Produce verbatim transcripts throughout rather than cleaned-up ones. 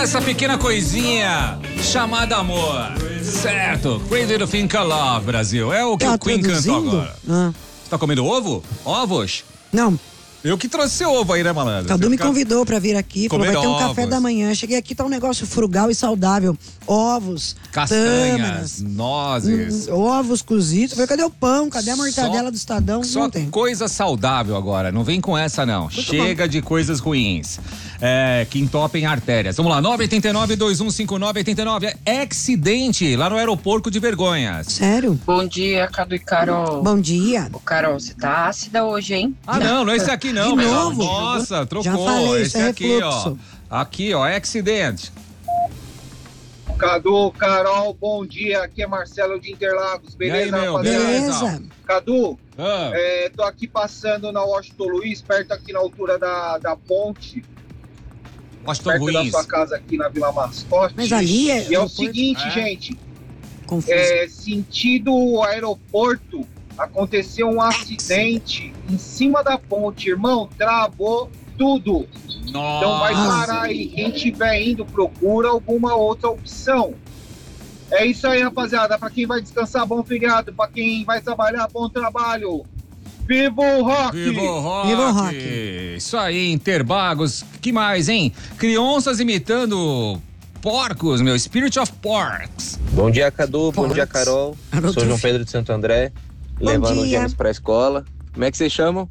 essa pequena coisinha chamada amor. Certo, Crazy Little Thing Called Love, Brasil. É o que Tá o Queen traduzindo? cantou agora. Ah. Você tá comendo ovo? Ovos? Não, Eu que trouxe seu ovo aí, né, malandro? Cadu Você me fica- convidou pra vir aqui, falou, Comer vai ter um café ovos. da manhã. Cheguei aqui, tá um negócio frugal e saudável. Ovos, Castanhas, tâmaras, nozes. hum, ovos cozidos. Eu falei, cadê o pão? Cadê a mortadela Só- do Estadão? Só Não tem. coisa saudável agora, não vem com essa não. Chega de coisas ruins, é, que entopem artérias. Vamos lá, nove oito nove, dois um cinco nove, oito nove. É acidente lá no aeroporto de Vergonhas. Sério? Bom dia, Cadu e Carol. Bom dia. Ô, Carol, você tá ácida hoje, hein? Ah, não, não é esse aqui não, De meu. novo? Nossa, trocou. Já falei, esse isso é aqui, refluxo. ó. Aqui, ó, é acidente. Cadu, Carol, bom dia. Aqui é Marcelo de Interlagos. Beleza, E aí, meu? rapaziada? Beleza. Cadu, Ah, é, tô aqui passando na Washington Luiz, perto aqui na altura da, da ponte, Washington perto da Ruins. sua casa aqui na Vila Mascote. Mas ali é E é o aeroporto? seguinte, É. gente, Confuso. é, sentido aeroporto, aconteceu um acidente em cima da ponte, irmão, travou tudo. Então vai Nossa. parar aí. Quem estiver indo, procura alguma outra opção. É isso aí, rapaziada. Pra quem vai descansar, bom feriado. Pra quem vai trabalhar, bom trabalho. Viva o rock! Viva o rock! Viva o rock. Isso aí, Interbagos. Que mais, hein? Crianças imitando porcos, meu. Spirit of Porks. Bom dia, Cadu. Bom Porcs. dia, Carol. Garoto Sou João filho. Pedro de Santo André, Bom levando os dia. gêmeos pra escola. Como é que vocês chamam?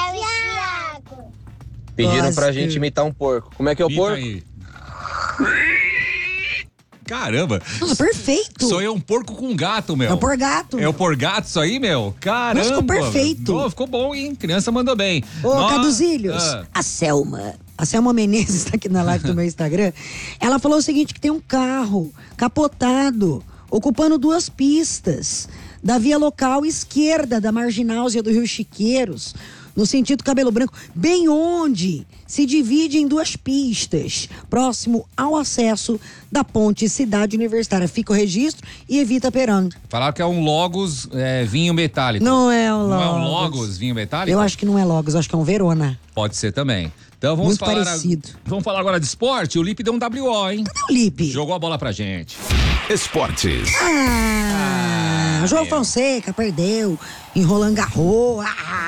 Pediram Gosto. pra gente imitar um porco. Como é que é o Imita porco? aí. Caramba. Nossa, perfeito. Sou eu um porco com gato, meu. É o por gato. É o por gato isso aí, meu? Caramba. Nossa, ficou perfeito. Não, ficou bom, hein? Criança mandou bem. Ô, Nó- Caduzilhos, Ah. a Selma, a Selma Menezes tá aqui na live do meu Instagram. Ela falou o seguinte, que tem um carro capotado, ocupando duas pistas da via local esquerda da marginália do Rio Chiqueiros, no sentido Cabelo Branco, bem onde se divide em duas pistas, próximo ao acesso da ponte Cidade Universitária. Fica o registro e evita perando. Falaram que é um Logos é, vinho metálico. Não é o Logos. Não é um Logos vinho metálico? Eu acho que não é Logos, acho que é um Verona. Pode ser também. Então vamos Muito falar. parecido. Vamos falar agora de esporte. O Lipe deu um W O, hein? Cadê o Lipe? Jogou a bola pra gente. Esportes. Ah, João meu. Fonseca perdeu em Roland Garros.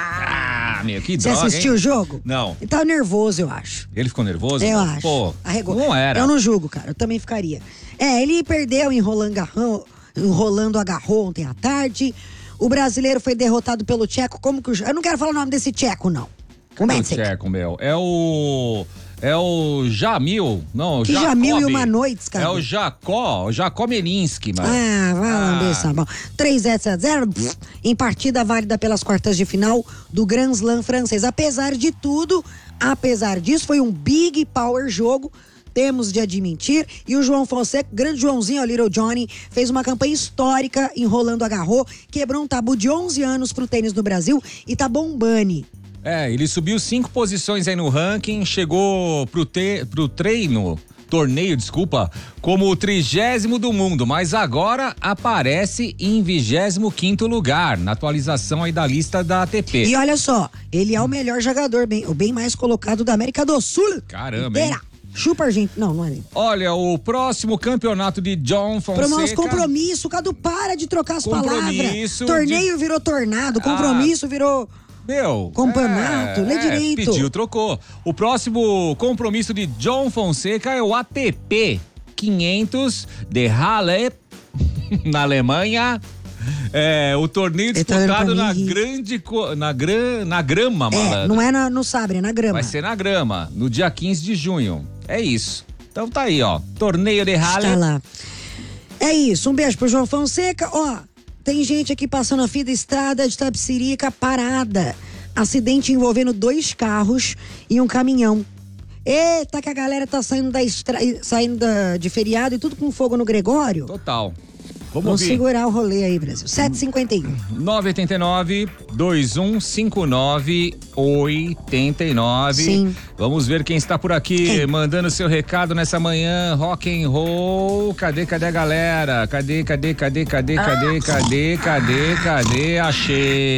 Ah, Ah, meu, que você droga, assistiu hein? o jogo? Não. Ele tava nervoso, eu acho. Ele ficou nervoso? Eu acho. Pô, Arregou. não era. Eu não julgo, cara. Eu também ficaria. É, ele perdeu em Roland Garros, em Rolando Agarrou ontem à tarde. O brasileiro foi derrotado pelo tcheco. Como que o... Eu não quero falar o nome desse tcheco, não. O É o Metzek. tcheco, meu. É o... É o Jamil. Não, o Que Jacob. Jamil e uma noites, cara. É o Jacó, o Jacó Meninski, mano. Ah, vai lamber Ah. sabão. três a zero em partida válida pelas quartas de final do Grand Slam francês. Apesar de tudo, apesar disso, foi um big power jogo. Temos de admitir. E o João Fonseca, grande Joãozinho, o Little Johnny, fez uma campanha histórica enrolando agarrou, quebrou um tabu de onze anos pro tênis no Brasil e tá bombando. É, ele subiu cinco posições aí no ranking, chegou pro, te, pro treino, torneio, desculpa, como o trigésimo do mundo, mas agora aparece em vigésimo quinto lugar, na atualização aí da lista da A T P. E olha só, ele é o melhor jogador, bem, o bem mais colocado da América do Sul. Caramba, inteira. hein? Chupa, gente. Não, não é nem. Olha, o próximo campeonato de John Fonseca... Pro nosso compromisso, Cadu, para de trocar as Compromisso palavras. Torneio virou tornado, compromisso virou... Meu, Campeonato, lê é, direito. Pediu, trocou. O próximo compromisso de John Fonseca é o A T P quinhentos de Halle, na Alemanha. É, o torneio Ele tá olhando disputado pra na mim. grande, co- na, gran, na grama, É, malandro. não é na- no sabre, é na grama. Vai ser na grama, no dia quinze de junho. É isso. Então tá aí, ó. Torneio de Halle. Está lá. É isso, um beijo pro João Fonseca. Ó, tem gente aqui passando a fim da estrada de Tapicirica parada. Acidente envolvendo dois carros e um caminhão. Eita, que a galera tá saindo da estra... saindo da- de feriado e tudo com fogo no Gregório. Total. Vamos Vamos ouvir. segurar o rolê aí, Brasil. sete e cinquenta e um. nove oito nove, dois um cinco nove, oito nove. Sim. Vamos ver quem está por aqui Quem? mandando seu recado nessa manhã. Rock and roll. Cadê, cadê a galera? Cadê, cadê, cadê, cadê, cadê, cadê, cadê, cadê? Achei.